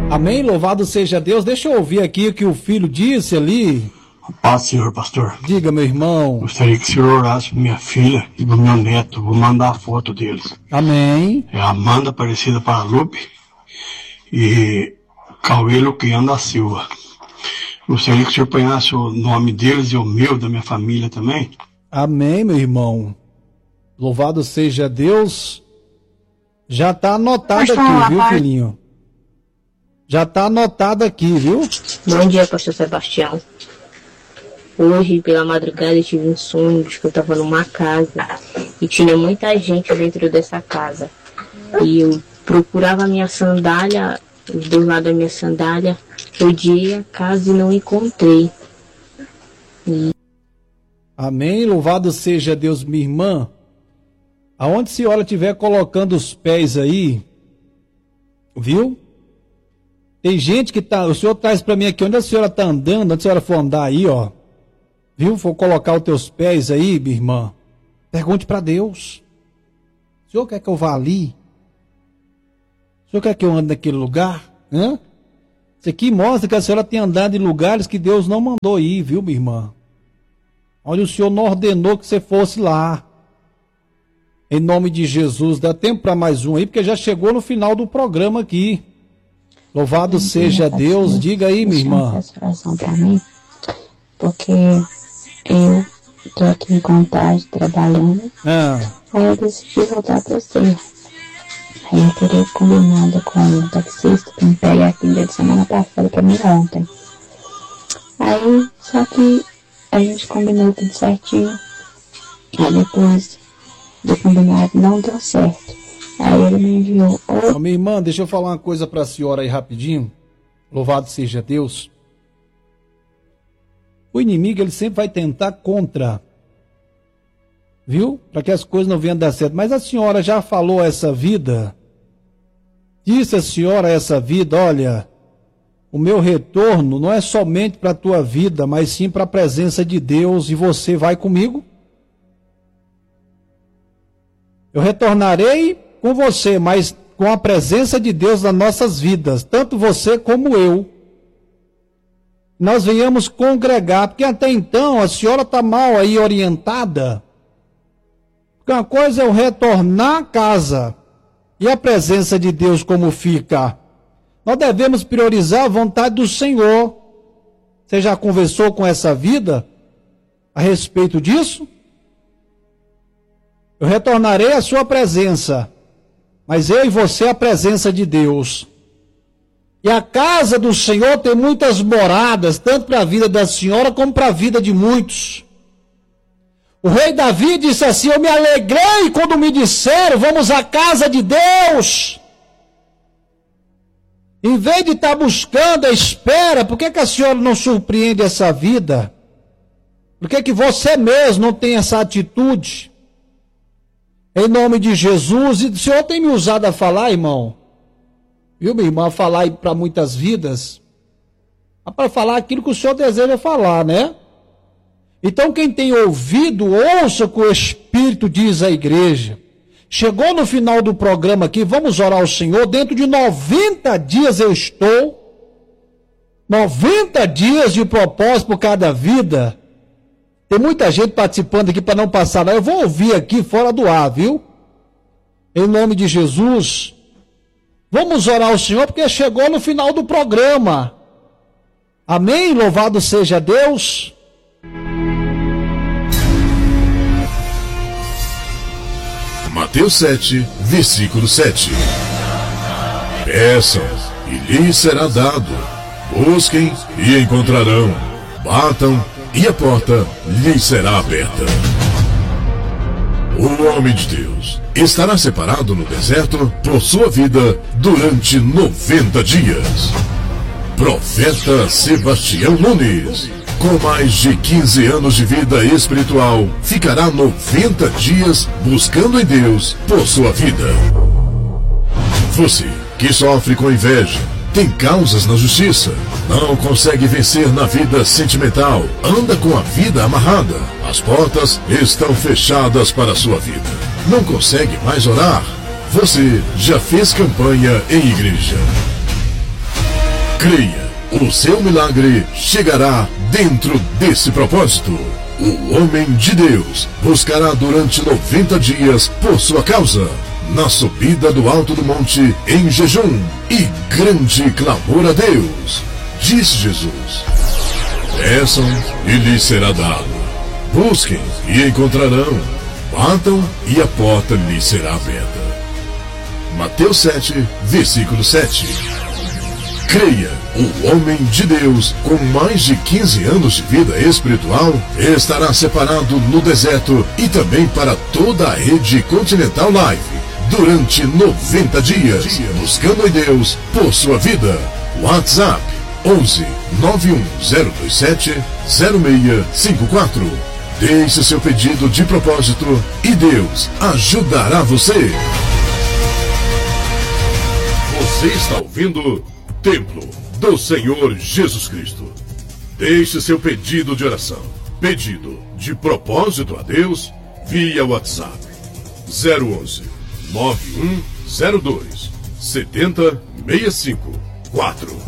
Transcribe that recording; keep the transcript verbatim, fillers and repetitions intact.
Amém, louvado seja Deus. Deixa eu ouvir aqui o que o filho disse ali. Paz, senhor pastor. Diga, meu irmão. Gostaria que o senhor orasse para minha filha e para o meu neto. Vou mandar a foto deles. Amém. É Amanda Aparecida Paralupe e Cauê Luquiano da Silva. Gostaria que o senhor ponhasse o nome deles e o meu, da minha família também. Amém, meu irmão. Louvado seja Deus. Já está anotado Pastor, aqui, viu, rapaz. filhinho? Já está anotado aqui, viu? Bom dia, pastor Sebastião. Hoje, pela madrugada, eu tive um sonho de que eu estava numa casa e tinha muita gente dentro dessa casa. E eu procurava a minha sandália, os dois lados da minha sandália, odiei a casa e não encontrei. E... Amém, louvado seja Deus, minha irmã. Aonde a senhora estiver colocando os pés aí, viu? Tem gente que tá, o senhor traz para mim aqui, onde a senhora está andando, onde a senhora for andar aí, ó. Viu? For colocar os teus pés aí, minha irmã. Pergunte para Deus. O senhor quer que eu vá ali? O senhor quer que eu ande naquele lugar? Hã? Isso aqui mostra que a senhora tem andado em lugares que Deus não mandou ir, viu, minha irmã? Olha, o senhor não ordenou que você fosse lá. Em nome de Jesus, dá tempo para mais um aí, porque já chegou no final do programa aqui. Louvado seja Deus. Diga aí, minha irmã. Essa oração para mim, porque eu tô aqui em Contagem trabalhando. Ah. Aí eu decidi voltar para você. Aí eu teria combinado com o taxista que me pega aqui no dia de semana passada para mim ontem. Aí, só que a gente combinou tudo certinho. Aí depois do combinado não deu certo. Aí ele me enviou. Ô, minha irmã, deixa eu falar uma coisa para a senhora aí rapidinho. Louvado seja Deus. O inimigo, ele sempre vai tentar contra, viu? Para que as coisas não venham a dar certo. Mas a senhora já falou essa vida? Disse a senhora essa vida, olha, o meu retorno não é somente para a tua vida, mas sim para a presença de Deus, e você vai comigo? Eu retornarei com você, mas com a presença de Deus nas nossas vidas, tanto você como eu. Nós venhamos congregar, porque até então a senhora está mal aí orientada. Porque uma coisa é eu retornar à casa, e a presença de Deus como fica. Nós devemos priorizar a vontade do Senhor. Você já conversou com essa vida a respeito disso? Eu retornarei à sua presença, mas eu e você a presença de Deus. E a casa do Senhor tem muitas moradas, tanto para a vida da senhora como para a vida de muitos. O rei Davi disse assim: eu me alegrei quando me disseram, vamos à casa de Deus. Em vez de estar buscando a espera, por que que a senhora não surpreende essa vida? Por que que você mesmo não tem essa atitude? Em nome de Jesus, e o Senhor tem me usado a falar, irmão, viu, minha irmã, a falar para muitas vidas, para falar aquilo que o Senhor deseja falar, né? Então, quem tem ouvido, ouça o que o Espírito diz à igreja. Chegou no final do programa aqui, vamos orar ao Senhor. Dentro de noventa dias eu estou, noventa dias de propósito por cada vida. Tem muita gente participando aqui para não passar nada. Eu vou ouvir aqui fora do ar, viu? Em nome de Jesus. Vamos orar ao Senhor, porque chegou no final do programa. Amém? Louvado seja Deus. Mateus sete, versículo sete. Peçam, e lhes será dado. Busquem, e encontrarão. Batam, e a porta lhes será aberta. O homem de Deus estará separado no deserto por sua vida durante noventa dias. Profeta Sebastião Nunes, com mais de quinze anos de vida espiritual, ficará noventa dias buscando em Deus por sua vida. Você que sofre com inveja, tem causas na justiça, não consegue vencer na vida sentimental, anda com a vida amarrada, as portas estão fechadas para a sua vida, não consegue mais orar, você já fez campanha em igreja. Creia, o seu milagre chegará dentro desse propósito. O homem de Deus buscará durante noventa dias por sua causa, na subida do alto do monte, em jejum e grande clamor a Deus. Disse Jesus: peçam e lhes será dado, busquem e encontrarão, batam e a porta lhes será aberta. Mateus sete, versículo sete. Creia, o homem de Deus, com mais de quinze anos de vida espiritual, estará separado no deserto e também para toda a rede Continental Live, durante noventa dias, buscando em Deus por sua vida. WhatsApp onze nove um zero dois sete zero seis cinco quatro. Deixe seu pedido de propósito e Deus ajudará você. Você está ouvindo Templo do Senhor Jesus Cristo. Deixe seu pedido de oração, pedido de propósito a Deus via WhatsApp zero onze nove um zero dois sete zero seis cinco quatro.